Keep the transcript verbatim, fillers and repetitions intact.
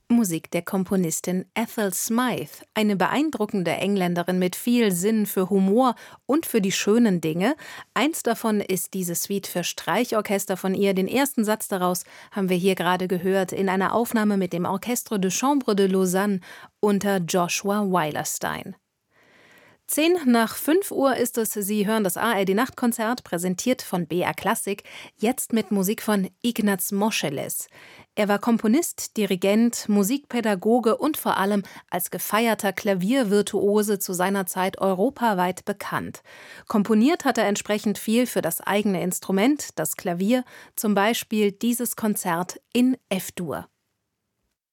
Musik der Komponistin Ethel Smyth, eine beeindruckende Engländerin mit viel Sinn für Humor und für die schönen Dinge. Eins davon ist diese Suite für Streichorchester von ihr. Den ersten Satz daraus haben wir hier gerade gehört in einer Aufnahme mit dem Orchestre de Chambre de Lausanne unter Joshua Weilerstein. Zehn nach fünf Uhr ist es. Sie hören das A R D-Nachtkonzert, präsentiert von B R Klassik, jetzt mit Musik von Ignaz Moscheles. Er war Komponist, Dirigent, Musikpädagoge und vor allem als gefeierter Klaviervirtuose zu seiner Zeit europaweit bekannt. Komponiert hat er entsprechend viel für das eigene Instrument, das Klavier, zum Beispiel dieses Konzert in F-Dur.